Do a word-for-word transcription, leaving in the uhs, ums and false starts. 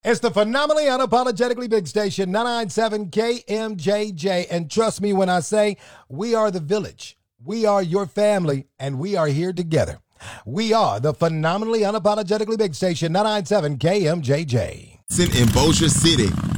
It's the phenomenally unapologetically big station, nine nine seven K M J J. And trust me when I say we are the village. We are your family, and we are here together. We are the phenomenally unapologetically big station, nine nine seven K M J J. In Bossier City,